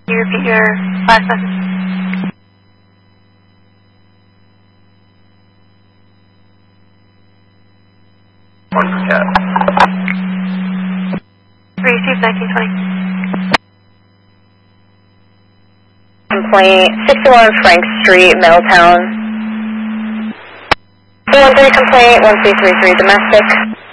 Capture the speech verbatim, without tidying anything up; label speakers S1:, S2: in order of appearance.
S1: Can you repeat your last message?
S2: One for cat.
S1: Received nineteen twenty.
S3: Complaint, sixty-one Frank Street, Middletown. four one three complaint, one three three three domestic.